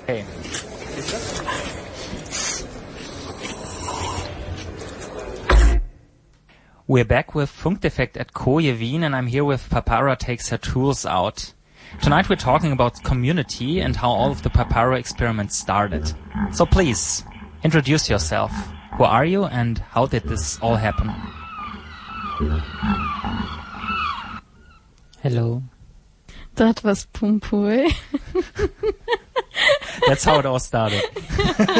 Hey. We're back with Funkdefekt at Koje Wien, and I'm here with Papara Takes Her Tools Out. Tonight we're talking about community and how all of the Papara experiments started. So please, introduce yourself. Who are you and how did this all happen? Hello. That was Pumpui. That's how it all started.